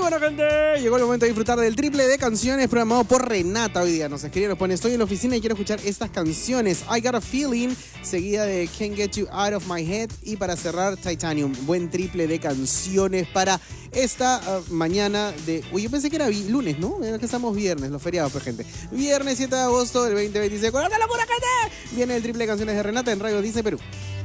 bueno, gente, llegó el momento de disfrutar del triple de canciones programado por Renata hoy día. Nos escribe, nos pone, estoy en la oficina y quiero escuchar estas canciones. I Got a Feeling, seguida de Can't Get You Out of My Head y para cerrar Titanium. Buen triple de canciones para esta mañana de... Uy, yo pensé que era lunes, ¿no? Que estamos viernes, los feriados, pues, gente. Viernes 7 de agosto del 2026. ¡Con la locura, gente! Viene el triple de canciones de Renata en Radio Disney Perú.